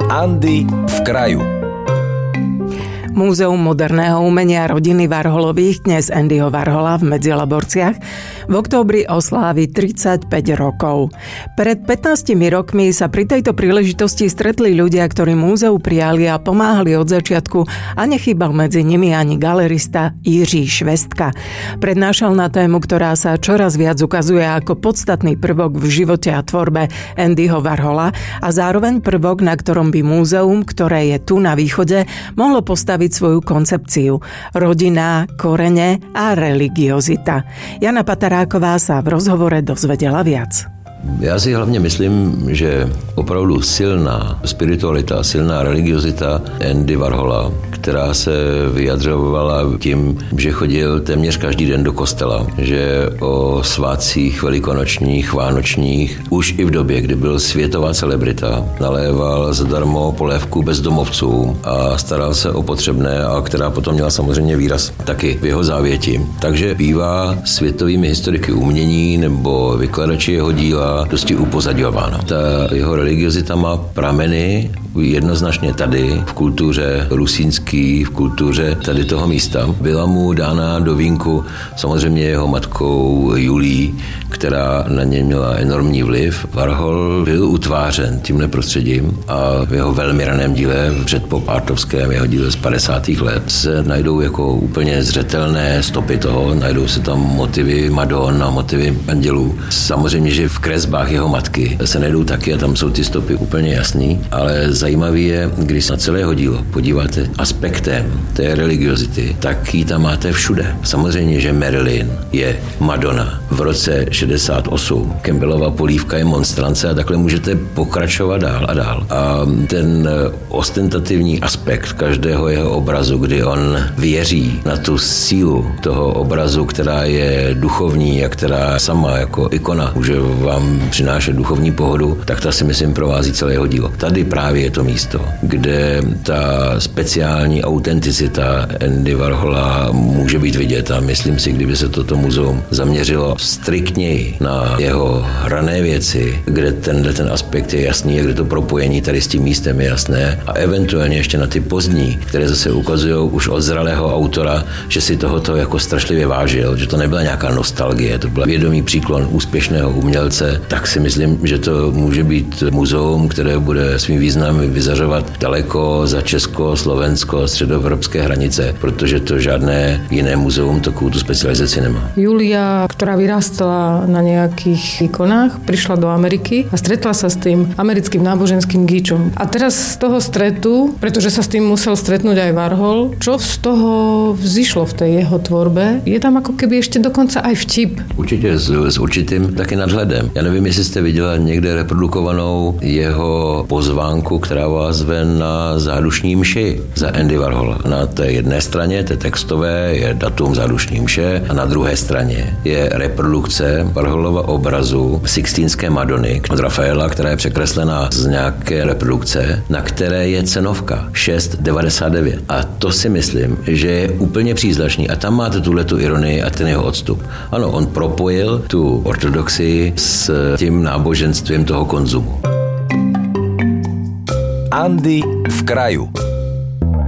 Andy v kraju. Múzeum moderného umenia rodiny Warholových, dnes Andyho Warhola v Medzilaborciach, v októbri oslávi 35 rokov. Pred 15 rokmi sa pri tejto príležitosti stretli ľudia, ktorí múzeu prijali a pomáhali od začiatku, a nechýbal medzi nimi ani galerista Jiří Švestka. Prednášal na tému, ktorá sa čoraz viac ukazuje ako podstatný prvok v živote a tvorbe Andyho Warhola a zároveň prvok, na ktorom by múzeum, ktoré je tu na východe, mohlo postaviť svoju koncepciu. Rodina, korene a religiozita. Jana Pataráková sa v rozhovore dozvedela viac. Já si hlavně myslím, že opravdu silná spiritualita, silná religiozita Andy Warhola, která se vyjadřovala tím, že chodil téměř každý den do kostela, že o svátcích velikonočních, vánočních, už i v době, kdy byl světová celebrita, naléval zadarmo polévku bezdomovcům a staral se o potřebné, a která potom měla samozřejmě výraz taky v jeho závěti. Takže bývá světovými historiky umění nebo vykladači jeho díla dosti upozadňována. Ta jeho religiozita má prameny jednoznačně tady, v kultuře rusínský, v kultuře tady toho místa. Byla mu dána do vínku samozřejmě jeho matkou Julií, která na něj měla enormní vliv. Warhol byl utvářen tímhle prostředím a v jeho velmi raném díle, v předpopártovském jeho díle z 50. let, se najdou jako úplně zřetelné stopy toho, najdou se tam motivy Madon a motivy andělů. Samozřejmě, že v kresbách jeho matky se najdou taky a tam jsou ty stopy úplně jasný, ale zajímavý je, když se na celé jeho dílo podíváte aspektem té religiozity, tak ji tam máte všude. Samozřejmě, že Marilyn je Madonna. V roce 68 Campbellova polívka je monstrance a takhle můžete pokračovat dál a dál. A ten ostentativní aspekt každého jeho obrazu, kdy on věří na tu sílu toho obrazu, která je duchovní a která sama jako ikona může vám přinášet duchovní pohodu, tak ta si myslím provází celé jeho dílo. Tady právě je to místo, kde ta speciální autenticita Andy Warhola může být vidět, a myslím si, kdyby se toto muzeum zaměřilo striktněji na jeho rané věci, kde ten aspekt je jasný a kde to propojení tady s tím místem je jasné, a eventuálně ještě na ty pozdní, které zase ukazují už od zralého autora, že si tohoto jako strašlivě vážil, že to nebyla nějaká nostalgie, to byl vědomý příklon úspěšného umělce, tak si myslím, že to může být muzeum, které bude svým významem vyzařovat daleko za Česko, Slovensko, středoevropské hranice, protože to žádné jiné muzeum takovou tu specializaci nemá. Julia, ktorá vyrástala na nejakých ikonách, prišla do Ameriky a stretla sa s tým americkým náboženským gíčom. A teraz z toho stretu, pretože sa s tým musel stretnúť aj Warhol, čo z toho vzýšlo v tej jeho tvorbe? Je tam ako keby ešte dokonca aj vtip. Určitě s určitým taky nadhledem. Já nevím, jestli jste viděla někde reprodukovanou jeho pozvánku, která vás zve na zádušní mši za Andy Warhola. Na té jedné straně, té textové, je datum zádušní mše a na druhé straně je reprodukce Warholova obrazu Sixtínské Madony od Rafaela, která je překreslená z nějaké reprodukce, na které je cenovka 6,99. A to si myslím, že je úplně příznačný. A tam máte tuhletu ironii a ten jeho odstup. Ano, on propojil tu ortodoxii s tím náboženstvím toho konzumu. Andy v kraju.